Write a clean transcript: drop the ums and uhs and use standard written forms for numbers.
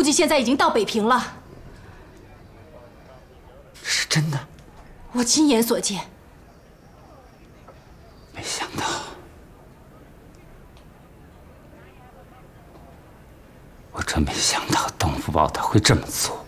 估计现在已经到北平了。 是真的？ 我亲眼所见。 没想到，我真没想到东福宝他会这么做。